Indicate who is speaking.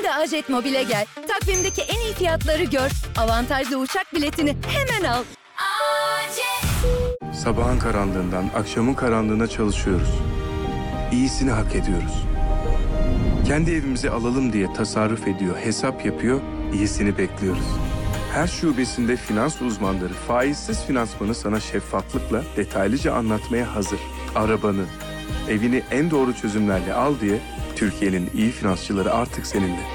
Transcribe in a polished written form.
Speaker 1: Şimdi Ajet Mobil'e gel. Takvimdeki en iyi fiyatları gör. Avantajlı uçak biletini hemen al.
Speaker 2: Sabahın karanlığından akşamın karanlığına çalışıyoruz. İyisini hak ediyoruz. Kendi evimizi alalım diye tasarruf ediyor, hesap yapıyor, iyisini bekliyoruz. Her şubesinde finans uzmanları faizsiz finansmanı sana şeffaflıkla detaylıca anlatmaya hazır. Arabanı, evini en doğru çözümlerle al diye Türkiye'nin iyi finansçıları artık seninle.